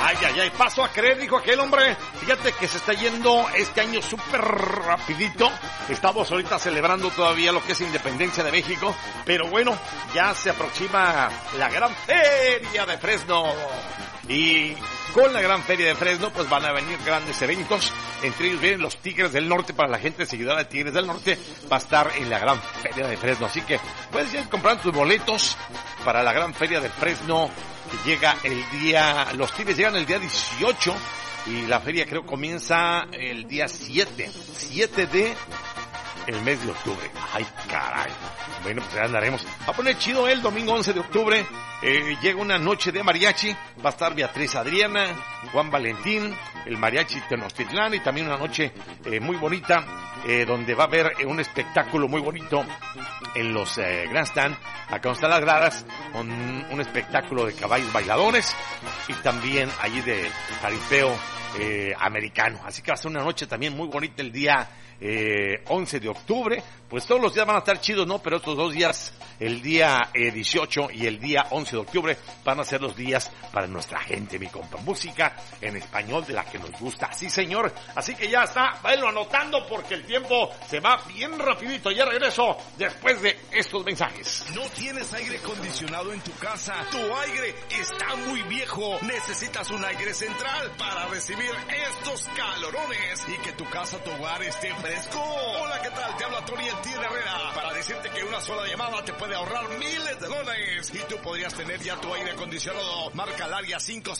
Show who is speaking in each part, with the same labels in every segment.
Speaker 1: Ay, ay, ay, paso a creer, dijo aquel hombre. Fíjate que se está yendo este año súper rapidito. Estamos ahorita celebrando todavía lo que es Independencia de México. Pero bueno, ya se aproxima la gran feria de Fresno. Y con la gran feria de Fresno, pues van a venir grandes eventos. Entre ellos vienen los Tigres del Norte. Para la gente seguidora de Tigres del Norte, va a estar en la gran feria de Fresno. Así que puedes ir comprando tus boletos para la gran feria de Fresno, que llega el día, los Tigres llegan el día 18 y la feria creo comienza el día 7 de el mes de octubre. Ay, caray. Bueno, pues ya andaremos. Va a poner chido el domingo 11 de octubre. Llega una noche de mariachi. Va a estar Beatriz Adriana, Juan Valentín, el mariachi Tenochtitlán, y también una noche muy bonita, donde va a haber un espectáculo muy bonito en los Grandstand, acá donde están las gradas, con un espectáculo de caballos bailadores y también allí de jaripeo americano. Así que va a ser una noche también muy bonita el día 11 de octubre. Pues todos los días van a estar chidos, ¿no? Pero estos dos días, el día 18 y el día 11 de octubre, van a ser los días para nuestra gente, mi compa. Música en español de la que nos gusta. Sí, señor. Así que ya está, váyanlo anotando porque el tiempo se va bien rapidito. Ya regreso después de estos mensajes.
Speaker 2: ¿No tienes aire acondicionado en tu casa? Tu aire está muy viejo. Necesitas un aire central para recibir estos calorones y que tu casa, tu hogar esté fresco. Hola, ¿qué tal? Te habla Tony El Tigre Herrera para decirte que una sola llamada te puede ahorrar miles de dólares y tú podrías tener ya tu aire acondicionado. Marca el área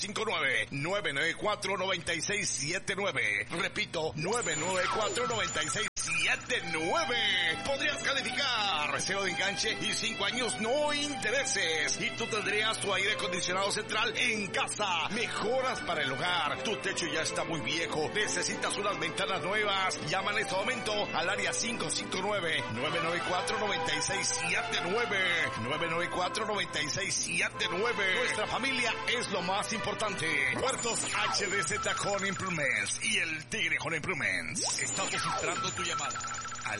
Speaker 2: 559-994-9679. Repito, 994-9679. Podrías calificar, cero de enganche y 5 años no intereses. Y tú tendrías tu aire acondicionado central en casa. Mejoras para el hogar. Tu techo ya está muy viejo. Necesitas unas ventanas nuevas. Llama en este momento al área 559-994-9679. 994-9679. Nuestra familia es lo más importante. Puertos HDZ Home Improvements y el Tigre Home Improvements. Estamos esperando tu llamada al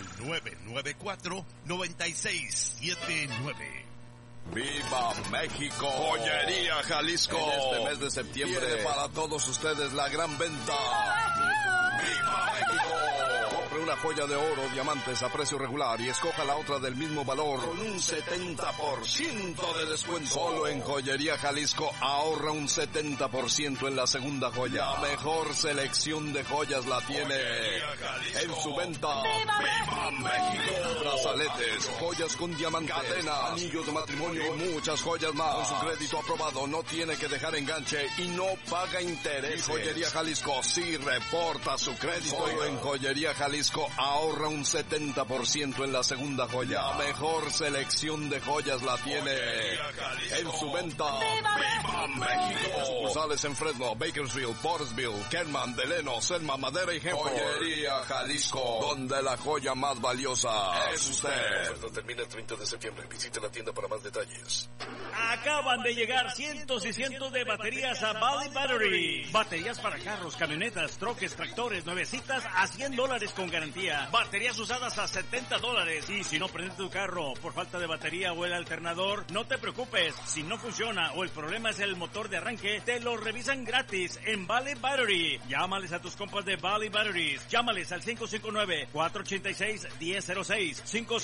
Speaker 2: 994-9679.
Speaker 3: ¡Viva México!
Speaker 2: Joyería Jalisco.
Speaker 3: En este mes de septiembre
Speaker 2: tiene
Speaker 3: para todos ustedes la gran venta. ¡Viva México! Compre una joya de oro, diamantes a precio regular y escoja la otra del mismo valor con un 70% de descuento. Solo en Joyería Jalisco ahorra un 70% en la segunda joya. La mejor selección de joyas la tiene en su venta. ¡Viva México! Brazaletes, joyas con diamantes, cadenas, anillos de matrimonio y muchas joyas más. Con su crédito aprobado no tiene que dejar enganche y no paga intereses. Joyería Jalisco sí reporta su crédito. Solo en Joyería Jalisco ahorra un 70% en la segunda joya. La mejor selección de joyas la tiene en su venta. ¡Viva México! Sucursales en Fresno, Bakersfield, Portersville, Kerman, Deleno, Selma, Madera y Hempel. Joyería Jalisco, donde la joya más valiosa es usted. La oferta termina el 30 de septiembre. Visite la tienda para más detalles.
Speaker 4: Acaban de llegar cientos y cientos de baterías a Valley Battery. Baterías para carros, camionetas, troques, tractores, nuevecitas a $100 con garantía. Baterías usadas a $70. Y si no prende tu carro por falta de batería o el alternador, no te preocupes. Si no funciona o el problema es el motor de arranque, te lo revisan gratis en Valley Battery. Llámales a tus compas de Valley Batteries. Llámales al 559-486-1006.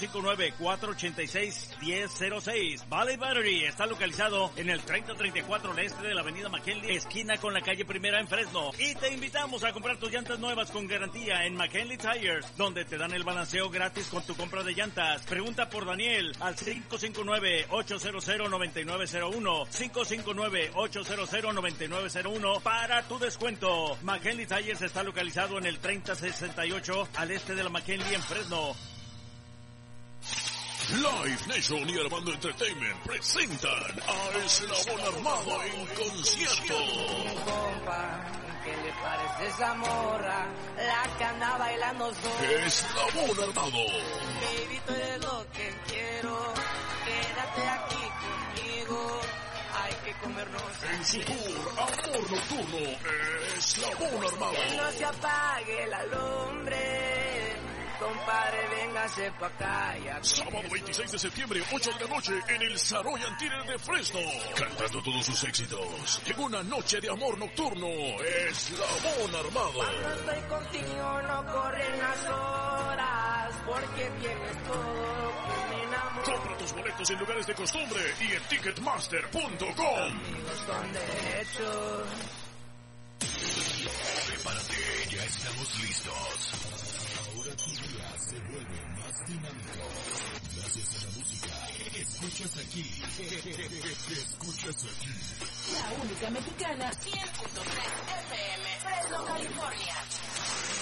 Speaker 4: 559-486-1006. Valley Battery está localizado en el 3034 al este de la avenida McKinley, esquina con la calle Primera en Fresno. Y te invitamos a comprar tus llantas nuevas con garantía en McKinley Tires, donde te dan el balanceo gratis con tu compra de llantas. Pregunta por Daniel al 559-800-9901. 559-800-9901 para tu descuento. McKinley Tires está localizado en el 3068 al este de la McKinley en Fresno.
Speaker 2: Live Nation y Armando Entertainment presentan a Eslabón Armado en concierto.
Speaker 5: ¿Qué le parece esa morra? La que anda bailando sola.
Speaker 2: Eslabón Armado.
Speaker 5: Baby, tú eres lo que quiero. Quédate aquí conmigo. Hay que comernos.
Speaker 2: En su tour Amor Nocturno, Eslabón Armado.
Speaker 5: Que no se apague la lumbre. compadre, véngase pa' acá.
Speaker 6: Sábado 26 de septiembre, 8 de la noche, en el Saroyan Theater de Fresno. Cantando todos sus éxitos. En una noche de amor nocturno, Eslabón Armado.
Speaker 5: Cuando estoy contigo no corren las horas, porque tienes todo que me enamora.
Speaker 6: Compra tus boletos en lugares de costumbre y en Ticketmaster.com.
Speaker 5: Amigos son derechos.
Speaker 2: Prepárate, ya estamos listos.
Speaker 7: Ahora tu día se vuelve más dinámico. Gracias a la música. Escuchas aquí. Escuchas aquí.
Speaker 8: La única mexicana 100.3 FM, Fresno, California.